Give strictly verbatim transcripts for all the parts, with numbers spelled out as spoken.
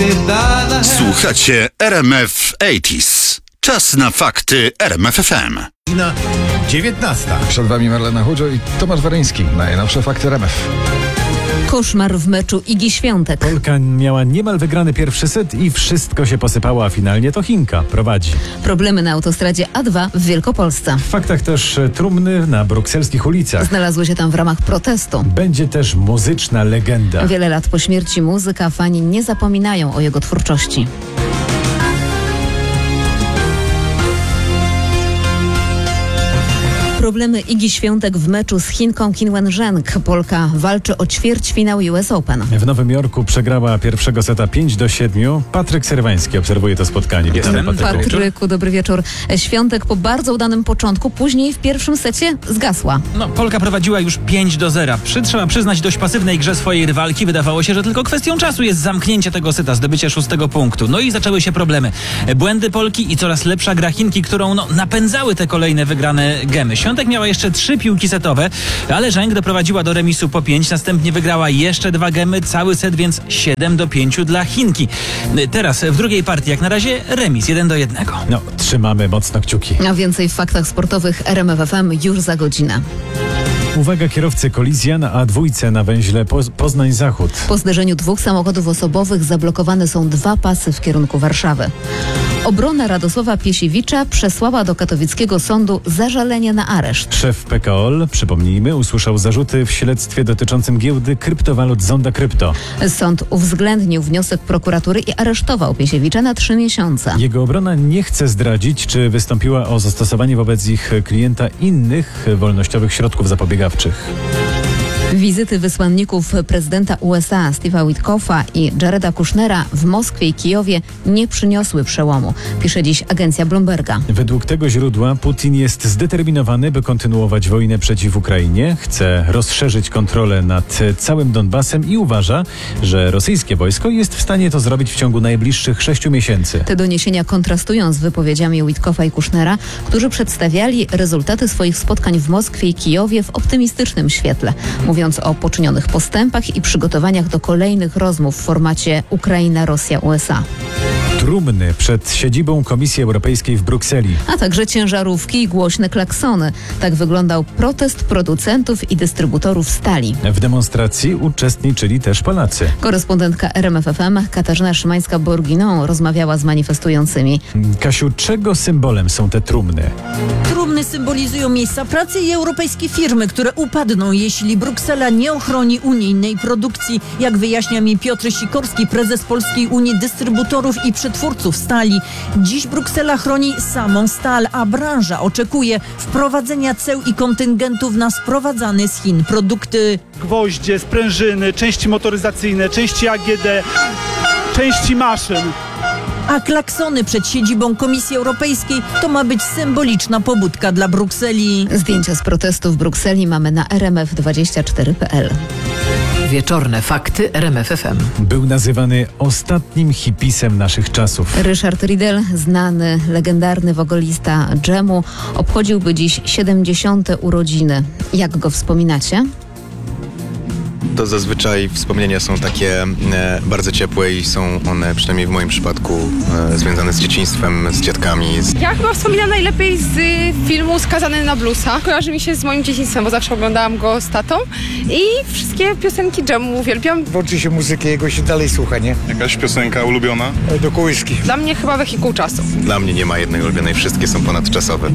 Słuchacie R M F osiemdziesiąt. Czas na fakty R M F F M. Godzina dziewiętnasta. Przed wami Marlena Hudzio i Tomasz Waryński. Najnowsze fakty R M F. Koszmar w meczu Igi Świątek. Polka miała niemal wygrany pierwszy set i wszystko się posypało, a finalnie to Chinka prowadzi. Problemy na autostradzie A dwa w Wielkopolsce. W faktach też trumny na brukselskich ulicach. Znalazły się tam w ramach protestu. Będzie też muzyczna legenda. Wiele lat po śmierci muzyka, fani nie zapominają o jego twórczości. Problemy Igi Świątek w meczu z Chinką Qin Wenzheng. Polka walczy o ćwierćfinał U S Open. W Nowym Jorku przegrała pierwszego seta pięć do siedmiu. Patryk Serwański obserwuje to spotkanie. Jestem. Patryku. Patryku, dobry wieczór. Świątek po bardzo udanym początku, później w pierwszym secie zgasła. No, Polka prowadziła już pięć do zera. Przy, trzeba przyznać, dość pasywnej grze swojej rywalki. Wydawało się, że tylko kwestią czasu jest zamknięcie tego seta, zdobycie szóstego punktu. No i zaczęły się problemy. Błędy Polki i coraz lepsza gra Chinki, którą no, napędzały te kolejne wygrane gemy. Świątek miała jeszcze trzy piłki setowe, ale Zheng doprowadziła do remisu po pięć, następnie wygrała jeszcze dwa gemy, cały set więc siedem do pięciu dla Chinki. Teraz w drugiej partii jak na razie remis jeden do jednego. No, trzymamy mocno kciuki. A więcej w faktach sportowych R M F F M już za godzinę. Uwaga, kierowcy, kolizja na A dwa na węźle Poz- Poznań-Zachód. Po zderzeniu dwóch samochodów osobowych zablokowane są dwa pasy w kierunku Warszawy. Obrona Radosława Piesiewicza przesłała do katowickiego sądu zażalenie na areszt. Szef P K O L, przypomnijmy, usłyszał zarzuty w śledztwie dotyczącym giełdy kryptowalut Zonda Krypto. Sąd uwzględnił wniosek prokuratury i aresztował Piesiewicza na trzy miesiące. Jego obrona nie chce zdradzić, czy wystąpiła o zastosowanie wobec ich klienta innych wolnościowych środków zapobiegawczych. Wizyty wysłanników prezydenta U S A Steve'a Witkoffa i Jareda Kushnera w Moskwie i Kijowie nie przyniosły przełomu, pisze dziś agencja Bloomberga. Według tego źródła Putin jest zdeterminowany, by kontynuować wojnę przeciw Ukrainie, chce rozszerzyć kontrolę nad całym Donbasem i uważa, że rosyjskie wojsko jest w stanie to zrobić w ciągu najbliższych sześciu miesięcy. Te doniesienia kontrastują z wypowiedziami Witkoffa i Kushnera, którzy przedstawiali rezultaty swoich spotkań w Moskwie i Kijowie w optymistycznym świetle, mówiąc o poczynionych postępach i przygotowaniach do kolejnych rozmów w formacie Ukraina-Rosja-U S A. Trumny przed siedzibą Komisji Europejskiej w Brukseli. A także ciężarówki i głośne klaksony. Tak wyglądał protest producentów i dystrybutorów stali. W demonstracji uczestniczyli też Polacy. Korespondentka R M F F M Katarzyna Szymańska-Bourguignon rozmawiała z manifestującymi. Kasiu, czego symbolem są te trumny? Trumny symbolizują miejsca pracy i europejskie firmy, które upadną, jeśli Bruksela nie ochroni unijnej produkcji. Jak wyjaśnia mi Piotr Sikorski, prezes Polskiej Unii Dystrybutorów i Przetwórców Stali. Dziś Bruksela chroni samą stal, a branża oczekuje wprowadzenia ceł i kontyngentów na sprowadzane z Chin produkty. Gwoździe, sprężyny, części motoryzacyjne, części A G D, części maszyn. A klaksony przed siedzibą Komisji Europejskiej to ma być symboliczna pobudka dla Brukseli. Zdjęcia z protestu w Brukseli mamy na r m f dwadzieścia cztery kropka p l. Wieczorne fakty R M F F M. Był nazywany ostatnim hipisem naszych czasów. Ryszard Riedel, znany, legendarny wokalista dżemu, obchodziłby dziś siedemdziesiąte urodziny. Jak go wspominacie? To zazwyczaj wspomnienia są takie e, bardzo ciepłe i są one, przynajmniej w moim przypadku, e, związane z dzieciństwem, z dziadkami. Z... Ja chyba wspominam najlepiej z filmu Skazany na bluesa. Kojarzy mi się z moim dzieciństwem, bo zawsze oglądałam go z tatą i wszystkie piosenki dżemu uwielbiam. Oczywiście muzyki jego się dalej słucha, nie? Jakaś piosenka ulubiona? Do kołyski. Dla mnie chyba wehikuł czasu. Dla mnie nie ma jednej ulubionej, wszystkie są ponadczasowe.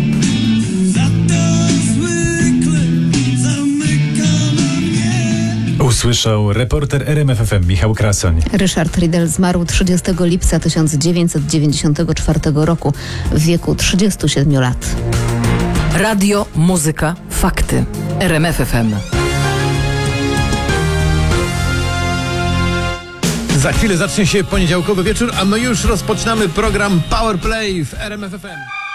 Usłyszał reporter R M F F M Michał Krasoń. Ryszard Riedel zmarł trzydziestego lipca tysiąc dziewięćset dziewięćdziesiątego czwartego roku w wieku trzydziestu siedmiu lat. Radio, muzyka, fakty. R M F F M. Za chwilę zacznie się poniedziałkowy wieczór, a my już rozpoczynamy program Power Play w R M F F M.